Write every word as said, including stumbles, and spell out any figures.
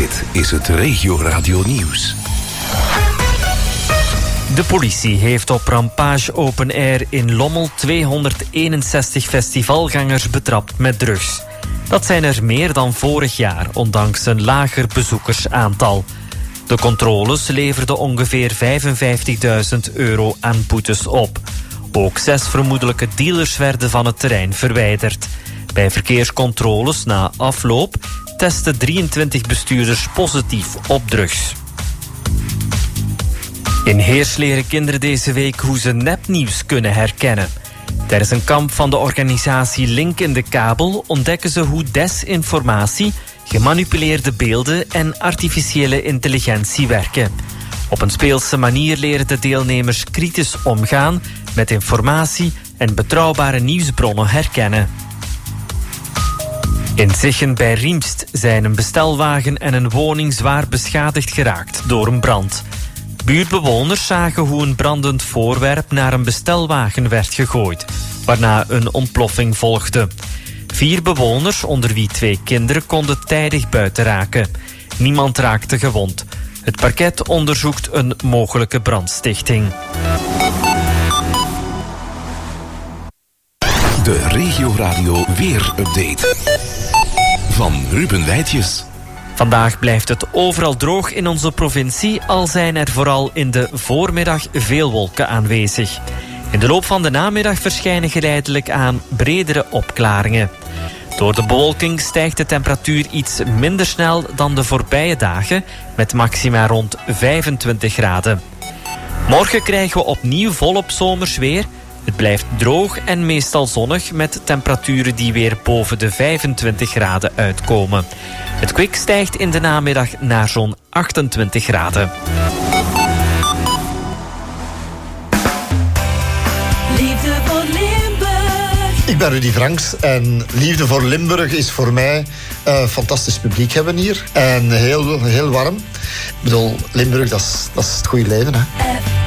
Dit is het Regio Radio Nieuws. De politie heeft op Rampage Open Air in Lommel tweehonderdeenenzestig festivalgangers betrapt met drugs. Dat zijn er meer dan vorig jaar, ondanks een lager bezoekersaantal. De controles leverden ongeveer vijfenvijftigduizend euro aan boetes op. Ook zes vermoedelijke dealers werden van het terrein verwijderd. Bij verkeerscontroles na afloop testen drieëntwintig bestuurders positief op drugs. In Heers leren kinderen deze week hoe ze nepnieuws kunnen herkennen. Tijdens een kamp van de organisatie Link in de Kabel ontdekken ze hoe desinformatie, gemanipuleerde beelden en artificiële intelligentie werken. Op een speelse manier leren de deelnemers kritisch omgaan met informatie en betrouwbare nieuwsbronnen herkennen. In Zichen bij Riemst zijn een bestelwagen en een woning zwaar beschadigd geraakt door een brand. Buurtbewoners zagen hoe een brandend voorwerp naar een bestelwagen werd gegooid, waarna een ontploffing volgde. Vier bewoners, onder wie twee kinderen, konden tijdig buiten raken. Niemand raakte gewond. Het parket onderzoekt een mogelijke brandstichting. De Regio Radio Weer-update van Ruben Wijtjes. Vandaag blijft het overal droog in onze provincie, al zijn er vooral in de voormiddag veel wolken aanwezig. In de loop van de namiddag verschijnen geleidelijk aan bredere opklaringen. Door de bewolking stijgt de temperatuur iets minder snel dan de voorbije dagen, met maxima rond vijfentwintig graden. Morgen krijgen we opnieuw volop zomers weer. Het blijft droog en meestal zonnig met temperaturen die weer boven de vijfentwintig graden uitkomen. Het kwik stijgt in de namiddag naar zo'n achtentwintig graden. Liefde voor Limburg. Ik ben Rudy Franks en Liefde voor Limburg is voor mij uh, fantastisch publiek hebben hier. En heel, heel warm. Ik bedoel, Limburg, dat is, dat is het goede leven, hè.